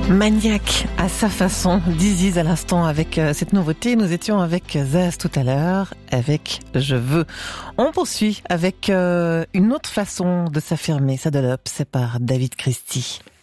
Maniaque à sa façon, Diziz à l'instant avec cette nouveauté. Nous étions avec Zaz tout à l'heure, avec Je veux. On poursuit avec une autre façon de s'affirmer, ça de l'op, c'est par David Christie.